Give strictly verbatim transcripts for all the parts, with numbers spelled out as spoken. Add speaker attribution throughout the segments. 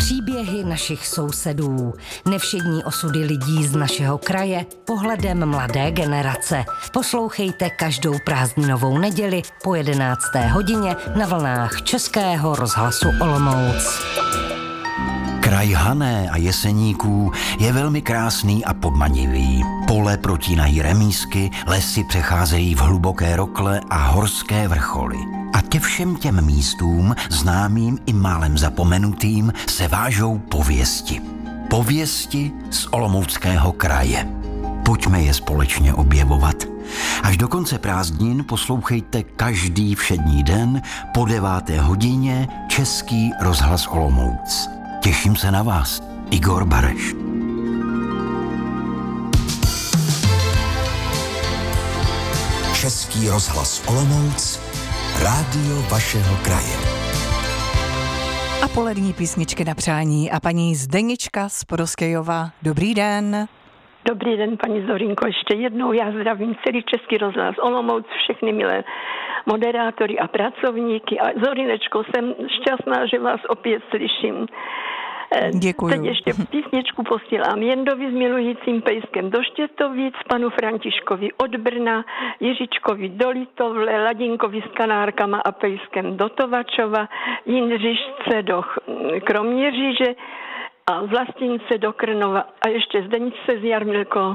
Speaker 1: Příběhy našich sousedů, nevšední osudy lidí z našeho kraje, pohledem mladé generace. Poslouchejte každou prázdninovou neděli po jedenácté hodině na vlnách Českého rozhlasu Olomouc.
Speaker 2: Kraj Hané a Jeseníků je velmi krásný a podmanivý. Pole protínají remísky, lesy přecházejí v hluboké rokle a horské vrcholy. A ke všem těm místům, známým i málem zapomenutým, se vážou pověsti. Pověsti z Olomouckého kraje. Pojďme je společně objevovat. Až do konce prázdnin poslouchejte každý všední den po deváté hodině Český rozhlas Olomouc. Těším se na vás, Igor Bareš.
Speaker 3: Český rozhlas Olomouc, rádio vašeho kraje.
Speaker 4: A polední písničky na přání a paní Zdenička z Proskejova. Dobrý den.
Speaker 5: Dobrý den, paní Zorinko, ještě jednou já zdravím celý Český rozhlas Olomouc, všechny milé moderátory a pracovníky. A Zorinečko, jsem šťastná, že vás opět slyším.
Speaker 4: Děkuju.
Speaker 5: Teď ještě písničku posílám Jendovi s milujícím pejskem do Štětovic, panu Františkovi od Brna, Jiříčkovi do Litovle, Ladinkovi s kanárkama a pejskem do Tovačova, Jindřišce do Kroměříže a Vlastince do Krnova a ještě Zdeničce z Jarmilko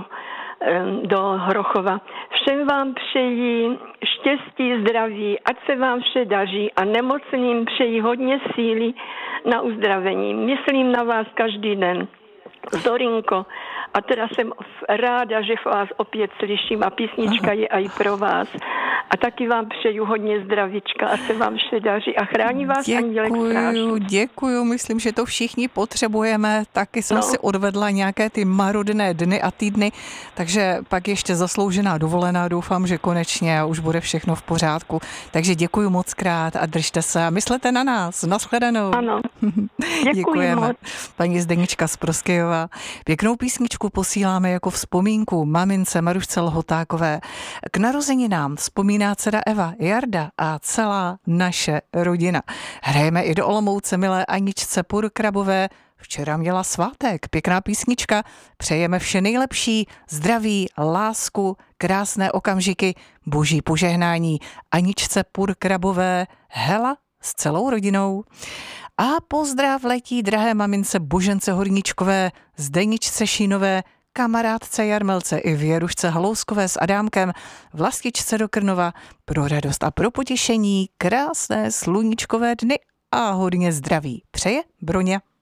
Speaker 5: do Hrochova. Všem vám přeji štěstí, zdraví, ať se vám vše daří a nemocným přeji hodně síly na uzdravení. Myslím na vás každý den. Zorinko, a teda jsem ráda, že vás opět slyším a písnička je i pro vás. A taky vám přeju hodně zdravíčka a se vám vše daří a chrání vás Andělek Strážný.
Speaker 4: Děkuju, myslím, že to všichni potřebujeme. Taky jsem no. si odvedla nějaké ty marudné dny a týdny, takže pak ještě zasloužená dovolená. Doufám, že konečně už bude všechno v pořádku. Takže děkuju moc krát a držte se a myslete na nás. Nashledanou.
Speaker 5: Ano, děkujeme.
Speaker 4: Paní Zdenička z Proskejova. Pěknou písničku posíláme jako vzpomínku mamince Marušce Lhotákové. K narozeninám vzpomíná dcera Eva, Jarda a celá naše rodina. Hrajeme i do Olomouce milé Aničce Purkrabové. Včera měla svátek, pěkná písnička. Přejeme vše nejlepší, zdraví, lásku, krásné okamžiky, boží požehnání. Aničce Purkrabové, Hela s celou rodinou. A pozdrav letí drahé mamince Božence Horníčkové, Zdeničce Šínové, kamarádce Jarmelce i Věrušce Halouskové s Adámkem, Vlastičce do Krnova pro radost a pro potěšení, krásné sluníčkové dny a hodně zdraví. Přeje Broňa.